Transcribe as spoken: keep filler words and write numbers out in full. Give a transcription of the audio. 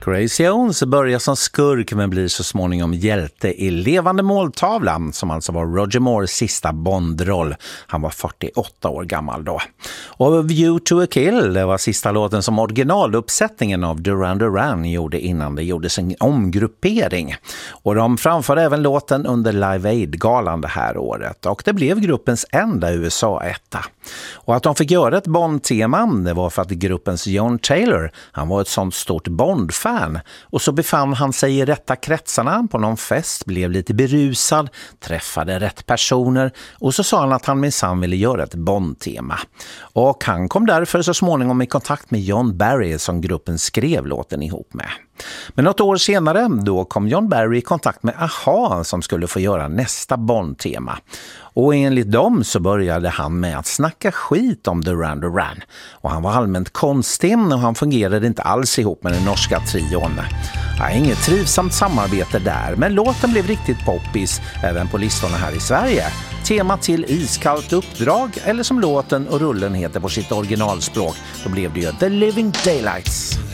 Gracie Jones börjar som skurk men blir så småningom hjälte i Levande måltavlan, som alltså var Roger Moores sista Bond-roll. Han var fyrtioåtta år gammal då. Och View to a Kill, det var sista låten som originaluppsättningen av Duran Duran gjorde innan det gjordes en omgruppering. Och de framförde även låten under Live Aid-galan det här året, och det blev gruppens enda U S A-etta. Och att de fick göra ett Bond-tema, det var för att gruppens John Taylor, han var ett sånt stort Bond-fan, och så befann han sig i rätta kretsarna på någon fest, blev lite berusad, träffade rätt personer, och så sa han att han minsann ville göra ett Bond-tema. Och han kom därför så småningom i kontakt med John Barry som gruppen skrev låten ihop med. Men något år senare då kom John Barry i kontakt med A-ha som skulle få göra nästa Bond-tema. Och enligt dem så började han med att snacka skit om Duran Duran. Och han var allmänt konstig och han fungerade inte alls ihop med den norska trion. Ja, inget trivsamt samarbete där, men låten blev riktigt poppis även på listorna här i Sverige. Tema till Iskallt uppdrag, eller som låten och rullen heter på sitt originalspråk, då blev det ju The Living Daylights.